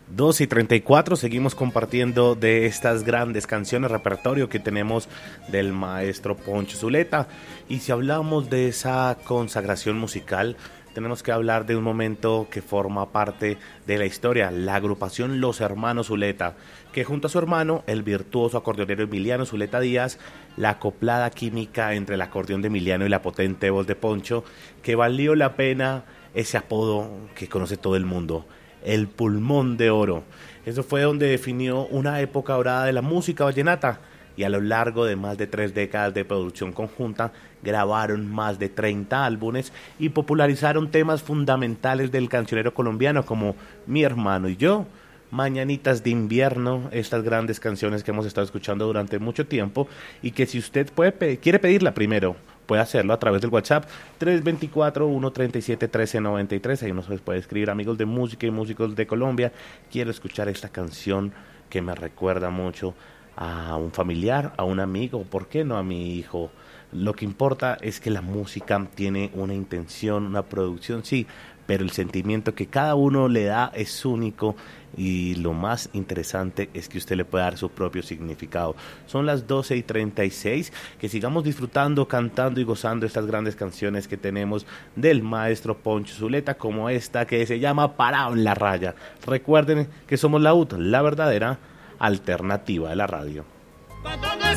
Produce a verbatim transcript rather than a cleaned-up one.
dos y treinta y cuatro, seguimos compartiendo de estas grandes canciones, repertorio que tenemos del maestro Poncho Zuleta. Y si hablamos de esa consagración musical, tenemos que hablar de un momento que forma parte de la historia, la agrupación Los Hermanos Zuleta, que junto a su hermano, el virtuoso acordeonero Emiliano Zuleta Díaz, la acoplada química entre el acordeón de Emiliano y la potente voz de Poncho, que valió la pena ese apodo que conoce todo el mundo, el pulmón de oro. Eso fue donde definió una época dorada de la música vallenata, y a lo largo de más de tres décadas de producción conjunta grabaron más de treinta álbumes y popularizaron temas fundamentales del cancionero colombiano como Mi Hermano y Yo, Mañanitas de Invierno, estas grandes canciones que hemos estado escuchando durante mucho tiempo, y que si usted puede pe- quiere pedirla primero, puede hacerlo a través del WhatsApp tres dos cuatro, uno tres siete, uno tres nueve tres. Ahí nos puede escribir: amigos de música y músicos de Colombia, quiero escuchar esta canción que me recuerda mucho a un familiar, a un amigo, ¿por qué no a mi hijo? Lo que importa es que la música tiene una intención, una producción, sí, pero el sentimiento que cada uno le da es único, y lo más interesante es que usted le pueda dar su propio significado. Son las doce y treinta y seis, que sigamos disfrutando, cantando y gozando estas grandes canciones que tenemos del maestro Poncho Zuleta, como esta que se llama Parado en la Raya. Recuerden que somos la U T, la verdadera alternativa de la radio.